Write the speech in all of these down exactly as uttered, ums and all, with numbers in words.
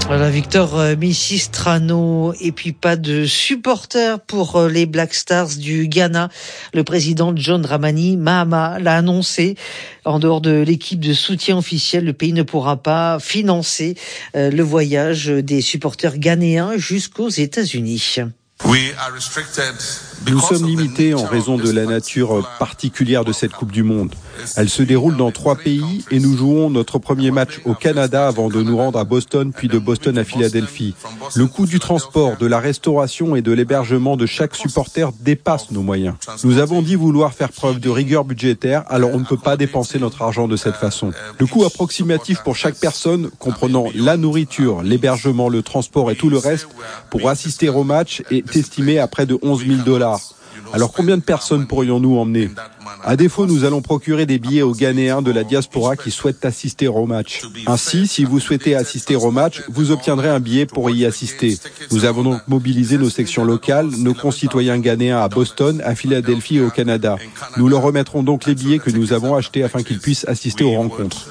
Voilà, Victor Misistrano. Et puis pas de supporters pour les Black Stars du Ghana. Le président John Dramani Mahama l'a annoncé. En dehors de l'équipe de soutien officiel, le pays ne pourra pas financer le voyage des supporters ghanéens jusqu'aux États-Unis. Nous sommes limités en raison de la nature particulière de cette Coupe du Monde. Elle se déroule dans trois pays et nous jouons notre premier match au Canada avant de nous rendre à Boston, puis de Boston à Philadelphie. Le coût du transport, de la restauration et de l'hébergement de chaque supporter dépasse nos moyens. Nous avons dit vouloir faire preuve de rigueur budgétaire, alors on ne peut pas dépenser notre argent de cette façon. Le coût approximatif pour chaque personne, comprenant la nourriture, l'hébergement, le transport et tout le reste, pour assister au match est estimé à près de onze mille dollars. Alors combien de personnes pourrions-nous emmener ? À défaut, nous allons procurer des billets aux Ghanéens de la diaspora qui souhaitent assister au match. Ainsi, si vous souhaitez assister au match, vous obtiendrez un billet pour y assister. Nous avons donc mobilisé nos sections locales, nos concitoyens ghanéens à Boston, à Philadelphie et au Canada. Nous leur remettrons donc les billets que nous avons achetés afin qu'ils puissent assister aux rencontres.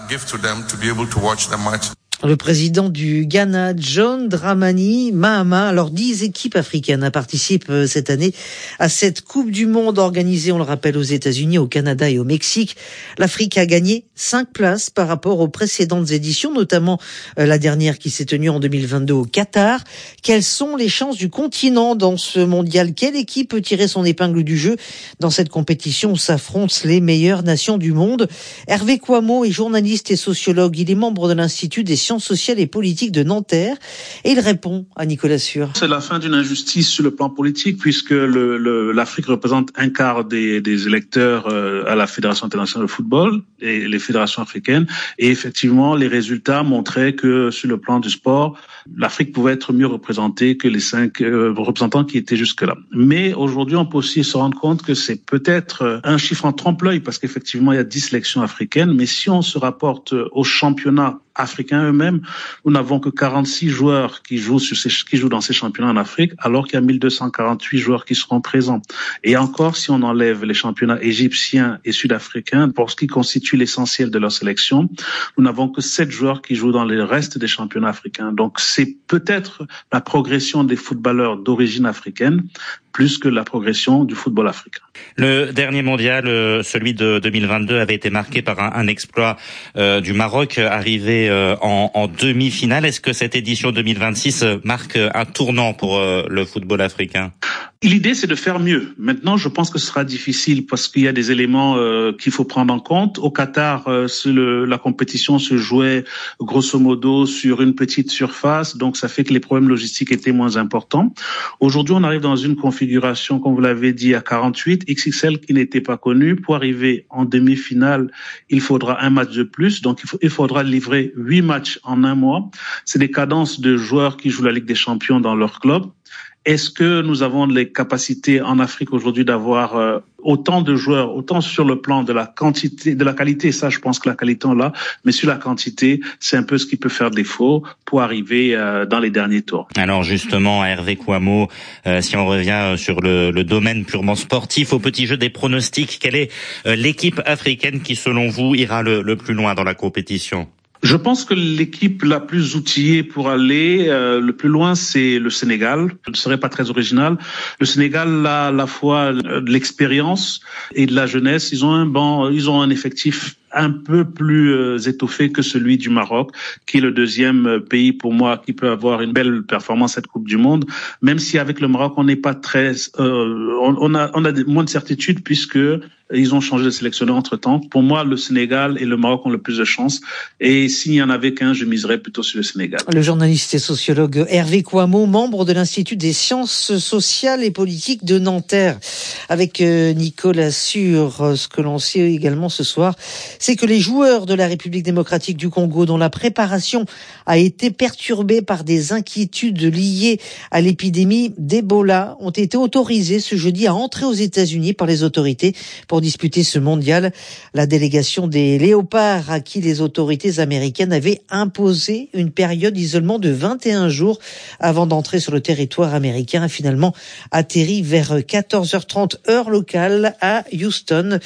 Le président du Ghana, John Dramani Mahama. Alors, dix équipes africaines participent cette année à cette Coupe du Monde organisée, on le rappelle, aux États-Unis, au Canada et au Mexique. L'Afrique a gagné cinq places par rapport aux précédentes éditions, notamment la dernière qui s'est tenue en deux mille vingt-deux au Qatar. Quelles sont les chances du continent dans ce mondial ? Quelle équipe peut tirer son épingle du jeu dans cette compétition où s'affrontent les meilleures nations du monde ? Hervé Kouamo est journaliste et sociologue. Il est membre de l'Institut des sciences sociales et politiques de Nanterre et il répond à Nicolas Sûr. C'est la fin d'une injustice sur le plan politique puisque le, le, l'Afrique représente un quart des, des électeurs euh, à la Fédération internationale de football et les fédérations africaines et effectivement les résultats montraient que sur le plan du sport, l'Afrique pouvait être mieux représentée que les cinq euh, représentants qui étaient jusque-là. Mais aujourd'hui, on peut aussi se rendre compte que c'est peut-être un chiffre en trompe-l'œil parce qu'effectivement, il y a dix sélections africaines. Mais si on se rapporte aux championnats africains eux-mêmes, nous n'avons que quarante-six joueurs qui jouent sur ces, qui jouent dans ces championnats en Afrique, alors qu'il y a mille deux cent quarante-huit joueurs qui seront présents. Et encore, si on enlève les championnats égyptiens et sud-africains, pour ce qui constitue l'essentiel de leur sélection, nous n'avons que sept joueurs qui jouent dans le reste des championnats africains. Donc, c'est peut-être la progression des footballeurs d'origine africaine plus que la progression du football africain. Le dernier mondial, euh, celui de deux mille vingt-deux, avait été marqué par un, un exploit euh, du Maroc arrivé euh, en, en demi-finale. Est-ce que cette édition deux mille vingt-six marque un tournant pour euh, le football africain ? L'idée, c'est de faire mieux. Maintenant, je pense que ce sera difficile parce qu'il y a des éléments euh, qu'il faut prendre en compte. Au Qatar, euh, le, la compétition se jouait grosso modo sur une petite surface, donc ça fait que les problèmes logistiques étaient moins importants. Aujourd'hui, on arrive dans une configuration, comme vous l'avez dit, à quarante-huit, X X L qui n'était pas connue. Pour arriver en demi-finale, il faudra un match de plus, donc il, faut, il faudra livrer huit matchs en un mois. C'est des cadences de joueurs qui jouent la Ligue des Champions dans leur club. Est-ce que nous avons les capacités en Afrique aujourd'hui d'avoir euh, autant de joueurs, autant sur le plan de la quantité, de la qualité, ça je pense que la qualité on l'a, mais sur la quantité, c'est un peu ce qui peut faire défaut pour arriver euh, dans les derniers tours. Alors justement, Hervé Kouamo, euh, si on revient sur le, le domaine purement sportif, au petit jeu des pronostics, quelle est euh, l'équipe africaine qui selon vous ira le, le plus loin dans la compétition ? Je pense que l'équipe la plus outillée pour aller euh, le plus loin, c'est le Sénégal. Je ne serais pas très original. Le Sénégal a à la fois de l'expérience et de la jeunesse. Ils ont un banc, ils ont un effectif un peu plus euh, étoffé que celui du Maroc, qui est le deuxième pays pour moi qui peut avoir une belle performance cette Coupe du Monde. Même si avec le Maroc on n'est pas très, euh, on, on a on a moins de certitude puisque ils ont changé de sélectionneur entre-temps. Pour moi, le Sénégal et le Maroc ont le plus de chance. Et s'il n'y en avait qu'un, je miserais plutôt sur le Sénégal. Le journaliste et sociologue Hervé Kouamo, membre de l'Institut des sciences sociales et politiques de Nanterre. Avec Nicolas Sûr, ce que l'on sait également ce soir, c'est que les joueurs de la République démocratique du Congo, dont la préparation a été perturbée par des inquiétudes liées à l'épidémie d'Ebola, ont été autorisés ce jeudi à entrer aux États-Unis par les autorités pour disputer ce mondial. La délégation des Léopards, à qui les autorités américaines avaient imposé une période d'isolement de vingt et un jours avant d'entrer sur le territoire américain, a finalement atterri vers quatorze heures trente heure locale à Houston.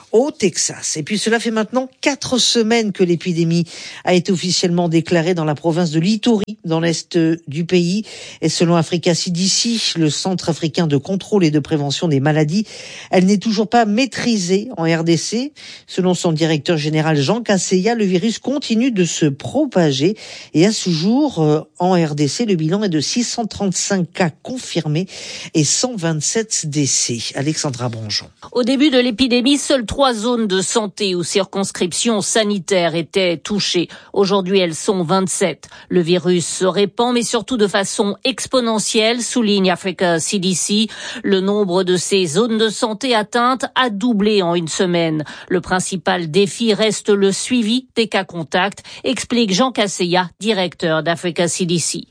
au Texas. Et puis cela fait maintenant quatre semaines que l'épidémie a été officiellement déclarée dans la province de l'Ituri, dans l'est du pays. Et selon Africa C D C, le Centre africain de contrôle et de prévention des maladies, elle n'est toujours pas maîtrisée en R D C. Selon son directeur général Jean Kaseya, le virus continue de se propager. Et à ce jour, en R D C, le bilan est de six cent trente-cinq cas confirmés et cent vingt-sept décès. Alexandra Bonjon. Au début de l'épidémie, seules trois zones de santé ou circonscriptions sanitaires étaient touchées. Aujourd'hui, elles sont vingt-sept. Le virus se répand, mais surtout de façon exponentielle, souligne Africa C D C. Le nombre de ces zones de santé atteintes a doublé en une semaine. Le principal défi reste le suivi des cas contacts, explique Jean Kaseya, directeur d'Africa C D C.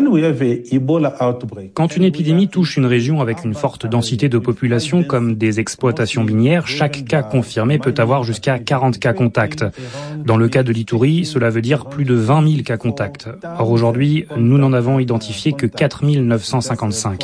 Quand une épidémie touche une région avec une forte densité de population comme des exploitations minières, chaque cas confirmé peut avoir jusqu'à quarante cas contacts. Dans le cas de l'Ituri, cela veut dire plus de vingt mille cas contacts. Or aujourd'hui, nous n'en avons identifié que quatre mille neuf cent cinquante-cinq.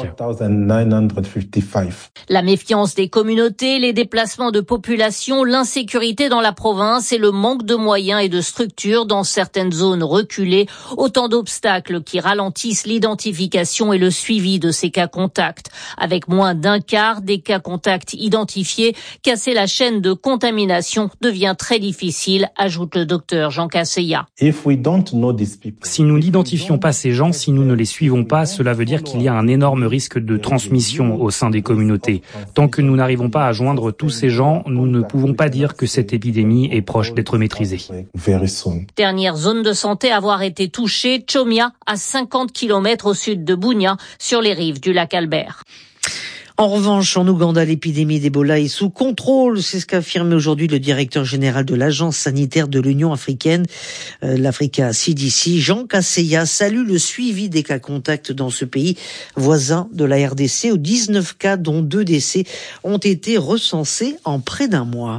La méfiance des communautés, les déplacements de population, l'insécurité dans la province et le manque de moyens et de structures dans certaines zones reculées, autant d'obstacles qui ralentissent l'identification et le suivi de ces cas contacts. Avec moins d'un quart des cas contacts identifiés, casser la chaîne de contamination devient très difficile, ajoute le docteur Jean Kaseya. Si nous n'identifions pas ces gens, si nous ne les suivons pas, cela veut dire qu'il y a un énorme risque de transmission au sein des communautés. Tant que nous n'arrivons pas à joindre tous ces gens, nous ne pouvons pas dire que cette épidémie est proche d'être maîtrisée. Dernière zone de santé à avoir été touchée, Chomia, à cinquante kilomètres au sud de Bunia, sur les rives du lac Albert. En revanche, en Ouganda, l'épidémie d'Ebola est sous contrôle. C'est ce qu'a affirmé aujourd'hui le directeur général de l'Agence sanitaire de l'Union africaine, euh, l'Africa C D C. Jean Kaseya salue le suivi des cas contacts dans ce pays voisin de la R D C, où dix-neuf cas, dont deux décès, ont été recensés en près d'un mois.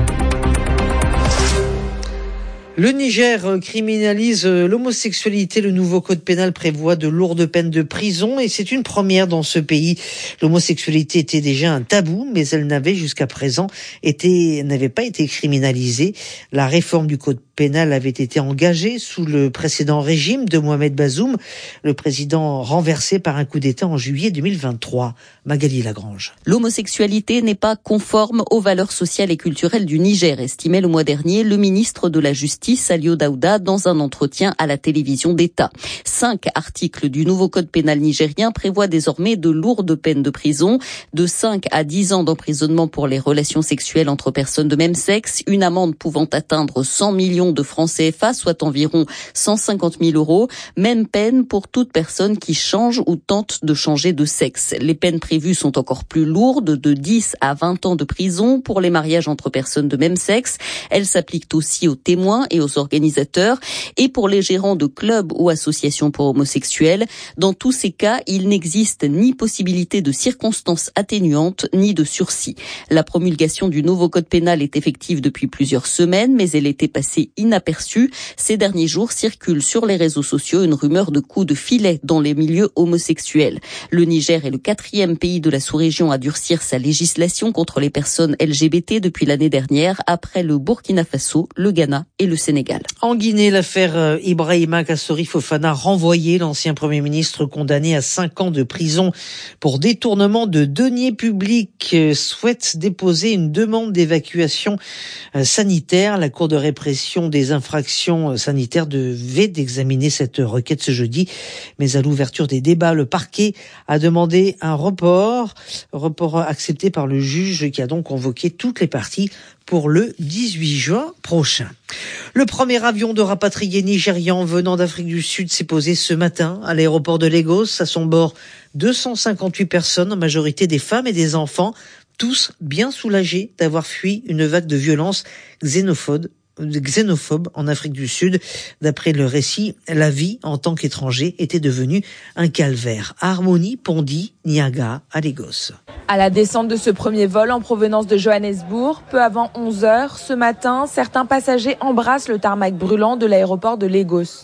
Le Niger criminalise l'homosexualité. Le nouveau code pénal prévoit de lourdes peines de prison et c'est une première dans ce pays. L'homosexualité était déjà un tabou, mais elle n'avait jusqu'à présent été, n'avait pas été criminalisée. La réforme du code pénal avait été engagée sous le précédent régime de Mohamed Bazoum, le président renversé par un coup d'État en juillet deux mille vingt-trois. Magali Lagrange. L'homosexualité n'est pas conforme aux valeurs sociales et culturelles du Niger, estimait le mois dernier le ministre de la Justice, Alio Daouda, dans un entretien à la télévision d'État. Cinq articles du nouveau code pénal nigérien prévoient désormais de lourdes peines de prison, de cinq à dix ans d'emprisonnement pour les relations sexuelles entre personnes de même sexe, une amende pouvant atteindre cent millions de francs C F A, soit environ cent cinquante mille euros. Même peine pour toute personne qui change ou tente de changer de sexe. Les peines prévues sont encore plus lourdes, de dix à vingt ans de prison pour les mariages entre personnes de même sexe. Elles s'appliquent aussi aux témoins et aux organisateurs et pour les gérants de clubs ou associations pour homosexuels. Dans tous ces cas, il n'existe ni possibilité de circonstances atténuantes ni de sursis. La promulgation du nouveau code pénal est effective depuis plusieurs semaines, mais elle était passée inaperçue. Ces derniers jours circule sur les réseaux sociaux une rumeur de coups de filet dans les milieux homosexuels. Le Niger est le quatrième pays de la sous-région à durcir sa législation contre les personnes L G B T depuis l'année dernière, après le Burkina Faso, le Ghana et le Sénégal. En Guinée, l'affaire Ibrahima Kassori Fofana renvoyé, l'ancien Premier ministre condamné à cinq ans de prison pour détournement de deniers publics, souhaite déposer une demande d'évacuation sanitaire. La Cour de répression des infractions sanitaires devait d'examiner cette requête ce jeudi, mais à l'ouverture des débats, le parquet a demandé un report, report accepté par le juge qui a donc convoqué toutes les parties pour le dix-huit juin prochain. Le premier avion de rapatriés nigérians venant d'Afrique du Sud s'est posé ce matin à l'aéroport de Lagos. À son bord, deux cent cinquante-huit personnes, en majorité des femmes et des enfants, tous bien soulagés d'avoir fui une vague de violence xénophobe xénophobe en Afrique du Sud. D'après le récit, la vie en tant qu'étranger était devenue un calvaire. Harmonie Pondi, Niaga, à Lagos. À la descente de ce premier vol en provenance de Johannesburg, peu avant onze heures, ce matin, certains passagers embrassent le tarmac brûlant de l'aéroport de Lagos.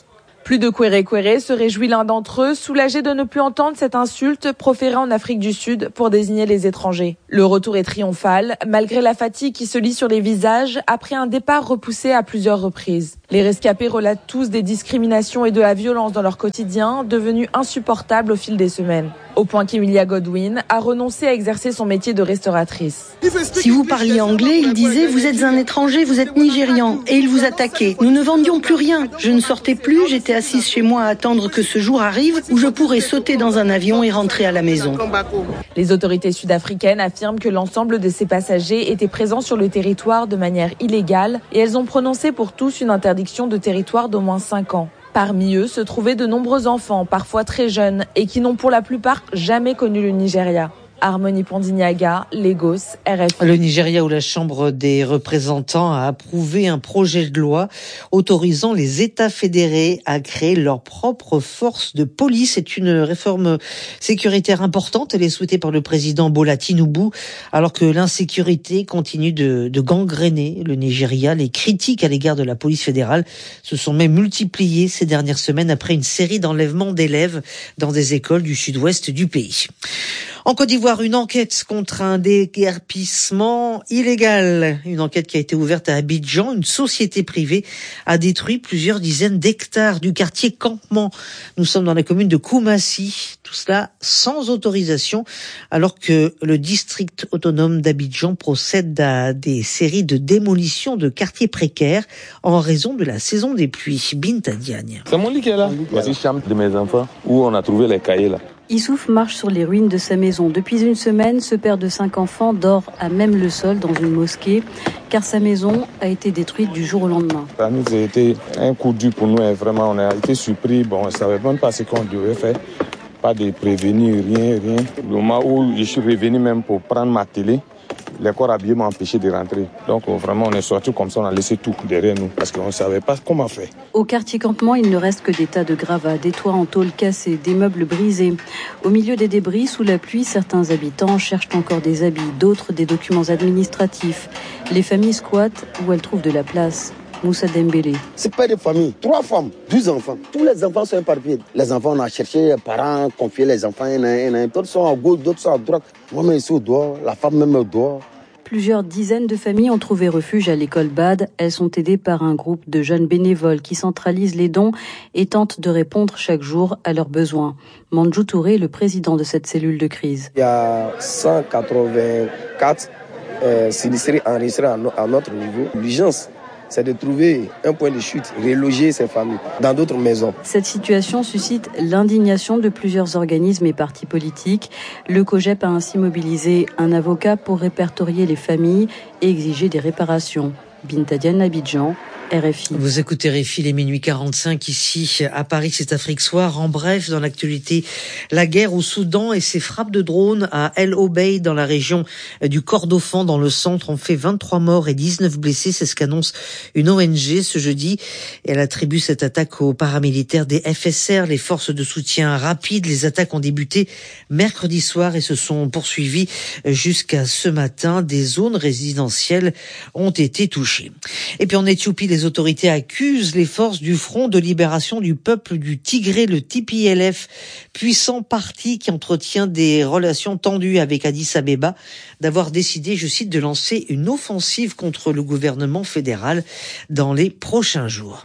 Plus de quéré quéré, se réjouit l'un d'entre eux, soulagé de ne plus entendre cette insulte proférée en Afrique du Sud pour désigner les étrangers. Le retour est triomphal, malgré la fatigue qui se lit sur les visages après un départ repoussé à plusieurs reprises. Les rescapés relatent tous des discriminations et de la violence dans leur quotidien, devenus insupportables au fil des semaines. Au point qu'Emilia Godwin a renoncé à exercer son métier de restauratrice. Si vous parliez anglais, il disait « vous êtes un étranger, vous êtes nigérian » et il vous attaquait. Nous ne vendions plus rien. Je ne sortais plus, j'étais assise chez moi à attendre que ce jour arrive où je pourrais sauter dans un avion et rentrer à la maison. Les autorités sud-africaines affirment que l'ensemble de ces passagers étaient présents sur le territoire de manière illégale et elles ont prononcé pour tous une interdiction de territoire d'au moins cinq ans. Parmi eux se trouvaient de nombreux enfants, parfois très jeunes, et qui n'ont pour la plupart jamais connu le Nigeria. Harmonie Pondignaga, Lagos, R F I. Le Nigeria, où la Chambre des représentants a approuvé un projet de loi autorisant les États fédérés à créer leur propre force de police. C'est une réforme sécuritaire importante. Elle est souhaitée par le président Bola Tinubu, alors que l'insécurité continue de, de gangréner le Nigeria. Les critiques à l'égard de la police fédérale se sont même multipliées ces dernières semaines après une série d'enlèvements d'élèves dans des écoles du sud-ouest du pays. En Côte d'Ivoire, une enquête contre un déguerpissement illégal. Une enquête qui a été ouverte à Abidjan. Une société privée a détruit plusieurs dizaines d'hectares du quartier Campement. Nous sommes dans la commune de Koumassi. Tout cela sans autorisation, alors que le district autonome d'Abidjan procède à des séries de démolitions de quartiers précaires en raison de la saison des pluies. Binta Diagne. C'est mon lit qui est là. Voici la chambre de mes enfants où on a trouvé les cahiers là. Issouf marche sur les ruines de sa maison. Depuis une semaine, ce père de cinq enfants dort à même le sol dans une mosquée, car sa maison a été détruite du jour au lendemain. Ça nous a été un coup dur pour nous, et vraiment on a été surpris. Bon, on ne savait même pas ce qu'on devait faire. Pas de prévenir, rien, rien. Le moment où je suis revenu même pour prendre ma télé, les corps habillés m'ont empêché de rentrer. Donc vraiment on est sorti comme ça, on a laissé tout derrière nous parce qu'on ne savait pas comment faire. Au quartier Campement, il ne reste que des tas de gravats, des toits en tôle cassés, des meubles brisés. Au milieu des débris, sous la pluie, certains habitants cherchent encore des habits, d'autres des documents administratifs. Les familles squattent où elles trouvent de la place. Moussa Dembélé. C'est pas des familles, trois femmes, douze enfants. Tous les enfants sont éparpillés. Les enfants, on a cherché, les parents, confié les enfants, un à un, un. D'autres sont à gauche, d'autres sont à droite. Moi-même ici au dehors, la femme même au dehors. Plusieurs dizaines de familles ont trouvé refuge à l'école Bad. Elles sont aidées par un groupe de jeunes bénévoles qui centralisent les dons et tentent de répondre chaque jour à leurs besoins. Mandjou Touré est le président de cette cellule de crise. Il y a cent quatre-vingt-quatre euh, sinistrés enregistrés à, no- à notre niveau. L'urgence, c'est de trouver un point de chute, reloger ces familles dans d'autres maisons. Cette situation suscite l'indignation de plusieurs organismes et partis politiques. Le COJEP a ainsi mobilisé un avocat pour répertorier les familles et exiger des réparations. Binta Diagne, Abidjan, R F I. Vous écoutez R F I, les minuit quarante-cinq ici à Paris, c'est Afrique Soir. En bref, dans l'actualité, la guerre au Soudan et ses frappes de drones à El Obeid dans la région du Kordofan dans le centre ont fait vingt-trois morts et dix-neuf blessés. C'est ce qu'annonce une O N G ce jeudi. Elle attribue cette attaque aux paramilitaires des F S R, les forces de soutien rapide. Les attaques ont débuté mercredi soir et se sont poursuivies jusqu'à ce matin. Des zones résidentielles ont été touchées. Et puis en Éthiopie, les autorités accusent les forces du Front de libération du peuple du Tigré, le T P L F, puissant parti qui entretient des relations tendues avec Addis Abeba, d'avoir décidé, je cite, de lancer une offensive contre le gouvernement fédéral dans les prochains jours.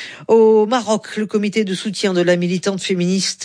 Au Maroc, le comité de soutien de la militante féministe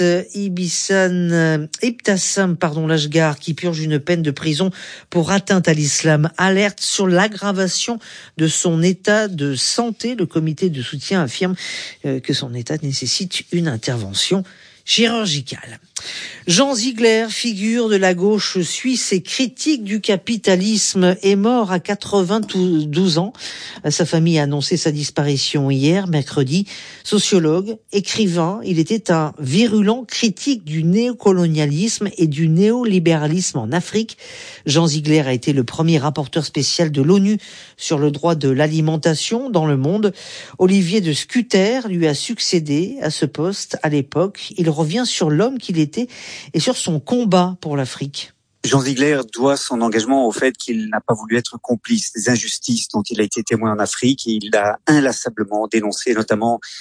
Ibissane, Ibtassam pardon, Lashgar, qui purge une peine de prison pour atteinte à l'islam, alerte sur l'aggravation de son état de santé. Le comité de soutien affirme que son état nécessite une intervention chirurgicale. Jean Ziegler, figure de la gauche suisse et critique du capitalisme, est mort à quatre-vingt-douze ans. Sa famille a annoncé sa disparition hier, mercredi. Sociologue, écrivain, il était un virulent critique du néocolonialisme et du néolibéralisme en Afrique. Jean Ziegler a été le premier rapporteur spécial de l'ONU sur le droit de l'alimentation dans le monde. Olivier de Scuter lui a succédé à ce poste à l'époque. Il revient sur l'homme qu'il était et sur son combat pour l'Afrique. Jean Ziegler doit son engagement au fait qu'il n'a pas voulu être complice des injustices dont il a été témoin en Afrique et il a inlassablement dénoncé notamment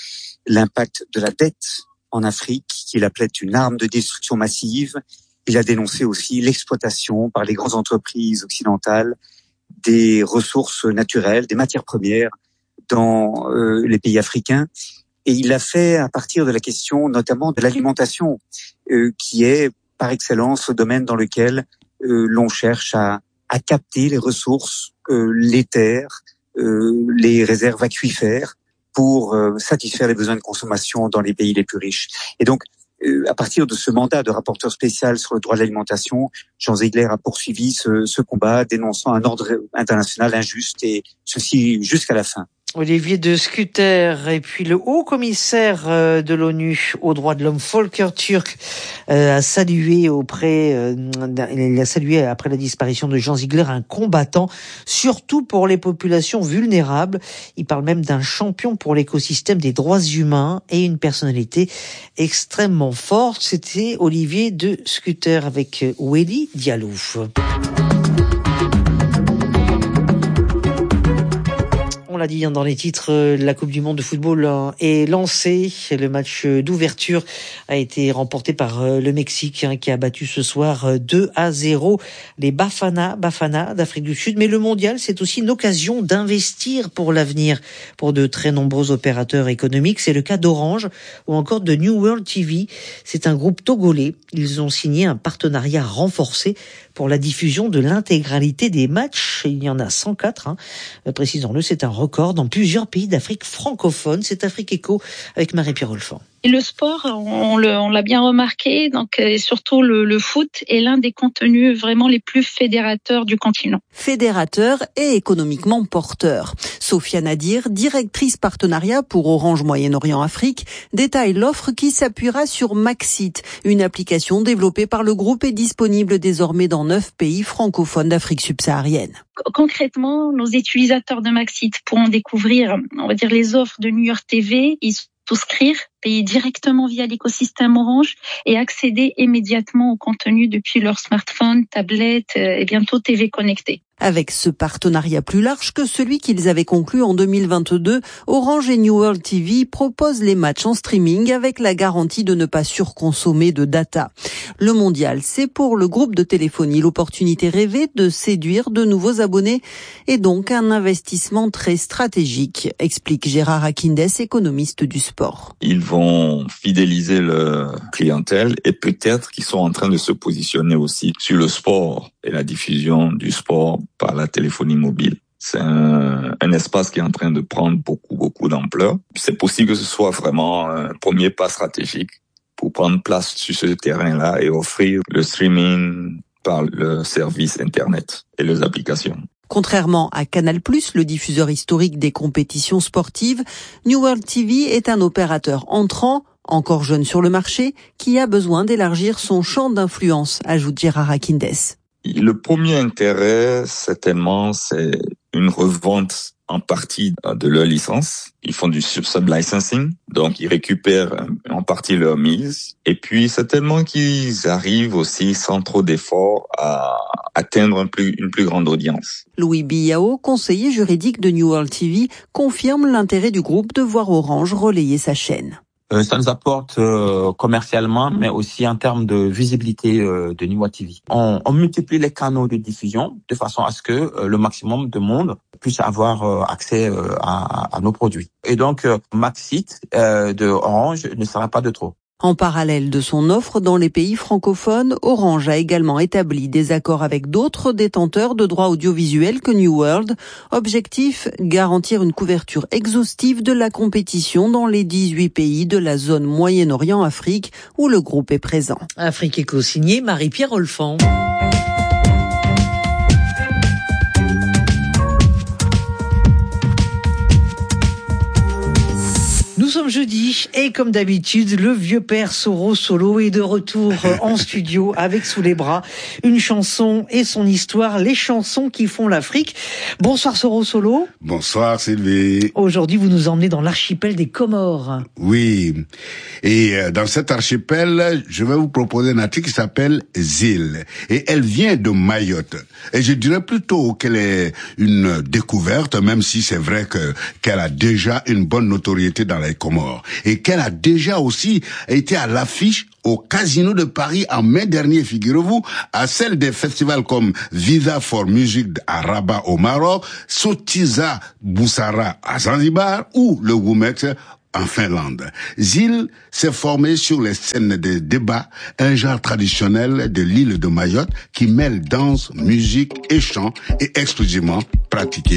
l'impact de la dette en Afrique, qu'il appelait une arme de destruction massive. Il a dénoncé aussi l'exploitation par les grandes entreprises occidentales des ressources naturelles, des matières premières dans euh, les pays africains. Et il l'a fait à partir de la question notamment de l'alimentation, euh, qui est par excellence le domaine dans lequel euh, l'on cherche à, à capter les ressources, euh, les terres, euh, les réserves aquifères pour euh, satisfaire les besoins de consommation dans les pays les plus riches. Et donc, euh, à partir de ce mandat de rapporteur spécial sur le droit de l'alimentation, Jean Ziegler a poursuivi ce, ce combat, dénonçant un ordre international injuste, et ceci jusqu'à la fin. Olivier de Scutter, et puis le haut commissaire de l'ONU aux droits de l'homme, Volker Türk, a salué auprès, il a salué après la disparition de Jean Ziegler un combattant, surtout pour les populations vulnérables. Il parle même d'un champion pour l'écosystème des droits humains et une personnalité extrêmement forte. C'était Olivier de Scutter avec Weli Diallo. On l'a dit dans les titres, la Coupe du Monde de football est lancée. Le match d'ouverture a été remporté par le Mexique, qui a battu ce soir deux à zéro les Bafana, Bafana d'Afrique du Sud. Mais le mondial, c'est aussi une occasion d'investir pour l'avenir pour de très nombreux opérateurs économiques. C'est le cas d'Orange ou encore de New World T V. C'est un groupe togolais. Ils ont signé un partenariat renforcé pour la diffusion de l'intégralité des matchs. Il y en a cent quatre, hein. Précisons-le, c'est un record dans plusieurs pays d'Afrique francophone. C'est Afrique Éco avec Marie-Pierre Olfan. Et le sport, on, le, on l'a bien remarqué, donc et surtout le, le foot est l'un des contenus vraiment les plus fédérateurs du continent. Fédérateur et économiquement porteur. Sophia Nadir, directrice partenariat pour Orange Moyen-Orient Afrique, détaille l'offre qui s'appuiera sur Maxit, une application développée par le groupe et disponible désormais dans neuf pays francophones d'Afrique subsaharienne. Concrètement, nos utilisateurs de Maxit pourront découvrir, on va dire, les offres de New York T V. Ils souscrire, payer directement via l'écosystème Orange et accéder immédiatement au contenu depuis leur smartphone, tablette et bientôt T V connectée. Avec ce partenariat plus large que celui qu'ils avaient conclu en deux mille vingt-deux, Orange et New World T V proposent les matchs en streaming avec la garantie de ne pas surconsommer de data. Le mondial, c'est pour le groupe de téléphonie l'opportunité rêvée de séduire de nouveaux abonnés et donc un investissement très stratégique, explique Gérard Akindes, économiste du sport. Ils vont fidéliser leur clientèle et peut-être qu'ils sont en train de se positionner aussi sur le sport et la diffusion du sport par la téléphonie mobile. C'est un, un espace qui est en train de prendre beaucoup, beaucoup d'ampleur. C'est possible que ce soit vraiment un premier pas stratégique pour prendre place sur ce terrain-là et offrir le streaming par le service Internet et les applications. Contrairement à Canal plus, le diffuseur historique des compétitions sportives, New World T V est un opérateur entrant, encore jeune sur le marché, qui a besoin d'élargir son champ d'influence, ajoute Gérard Akindes. Le premier intérêt, certainement, c'est une revente en partie de leur licence. Ils font du sub-licensing, donc ils récupèrent en partie leur mise. Et puis, certainement qu'ils arrivent aussi, sans trop d'efforts, à atteindre un plus, une plus grande audience. Louis Billao, conseiller juridique de New World T V, confirme l'intérêt du groupe de voir Orange relayer sa chaîne. Euh, ça nous apporte euh, commercialement, mais aussi en termes de visibilité euh, de New World T V. On, on multiplie les canaux de diffusion de façon à ce que euh, le maximum de monde puisse avoir euh, accès euh, à, à nos produits. Et donc, euh, Maxit euh, de Orange ne sera pas de trop. En parallèle de son offre dans les pays francophones, Orange a également établi des accords avec d'autres détenteurs de droits audiovisuels que New World. Objectif, garantir une couverture exhaustive de la compétition dans les dix-huit pays de la zone Moyen-Orient-Afrique où le groupe est présent. Afrique Éco signé Marie-Pierre Olfan. Nous sommes jeudi et comme d'habitude, le vieux père Soro Solo est de retour en studio avec sous les bras une chanson et son histoire, les chansons qui font l'Afrique. Bonsoir Soro Solo. Bonsoir Sylvie. Aujourd'hui, vous nous emmenez dans l'archipel des Comores. Oui, et dans cet archipel, je vais vous proposer un artiste qui s'appelle Zil et elle vient de Mayotte. Et je dirais plutôt qu'elle est une découverte, même si c'est vrai que qu'elle a déjà une bonne notoriété dans les Comores et qu'elle a déjà aussi été à l'affiche au Casino de Paris en mai dernier, figurez-vous, à celle des festivals comme Visa for Music à Rabat au Maroc, Sotiza Boussara à Zanzibar ou le Womex en Finlande. Zil s'est formé sur les scènes de débat, un genre traditionnel de l'île de Mayotte qui mêle danse, musique et chant et exclusivement pratiqué